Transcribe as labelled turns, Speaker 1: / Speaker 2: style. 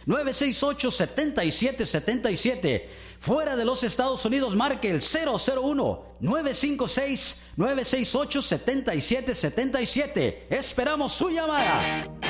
Speaker 1: 956-968-7777. Fuera de los Estados Unidos, marque el 001-956-968-7777. Esperamos su llamada.